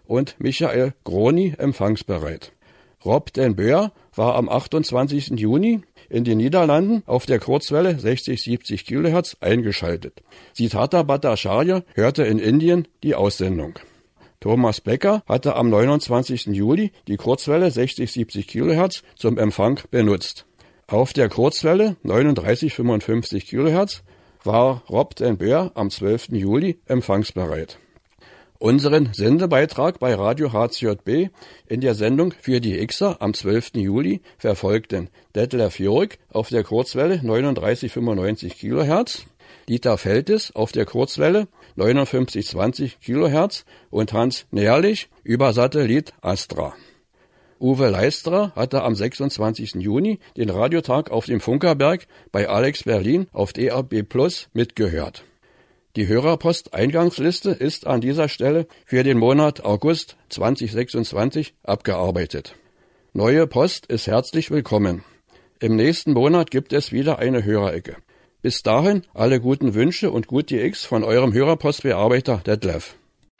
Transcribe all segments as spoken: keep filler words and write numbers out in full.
und Michael Groni empfangsbereit. Rob den Boer war am achtundzwanzigsten Juni in den Niederlanden auf der Kurzwelle sechzig siebzig Kilohertz eingeschaltet. Siddhartha Bhattacharya hörte in Indien die Aussendung. Thomas Becker hatte am neunundzwanzigsten Juli die Kurzwelle sechzig siebzig Kilohertz zum Empfang benutzt. Auf der Kurzwelle neununddreißig fünfundfünfzig Kilohertz war Rob den Boer am zwölften Juli empfangsbereit. Unseren Sendebeitrag bei Radio H C J B in der Sendung für die Xer am zwölften Juli verfolgten Detlef Jörg auf der Kurzwelle neununddreißig fünfundneunzig Kilohertz, Dieter Feltes auf der Kurzwelle neunundfünfzig zwanzig Kilohertz und Hans Nährlich über Satellit Astra. Uwe Leistra hatte am sechsundzwanzigsten Juni den Radiotag auf dem Funkerberg bei Alex Berlin auf D A B Plus mitgehört. Die Hörerpost-Eingangsliste ist an dieser Stelle für den Monat August zweitausendsechsundzwanzig abgearbeitet. Neue Post ist herzlich willkommen. Im nächsten Monat gibt es wieder eine Hörerecke. Bis dahin alle guten Wünsche und gut die X von eurem Hörerpostbearbeiter Detlef.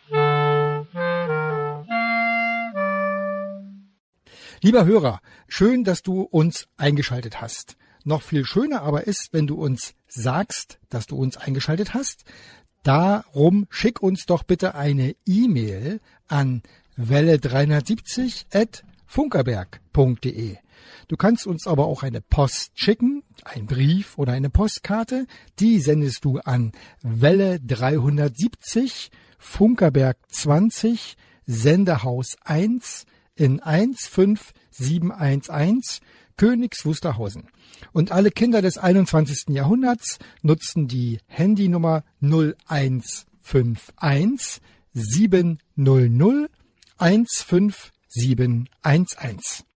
Lieber Hörer, schön, dass du uns eingeschaltet hast. Noch viel schöner aber ist, wenn du uns sagst, dass du uns eingeschaltet hast. Darum schick uns doch bitte eine E-Mail an welle dreihundertsiebzig at funkerberg punkt de. Du kannst uns aber auch eine Post schicken, einen Brief oder eine Postkarte. Die sendest du an Welle dreihundertsiebzig, Funkerberg zwanzig, Sendehaus eins in eins fünf sieben eins eins, Königs Wusterhausen. Und alle Kinder des einundzwanzigsten Jahrhunderts nutzen die Handynummer null eins fünf eins sieben null null eins fünf sieben eins eins.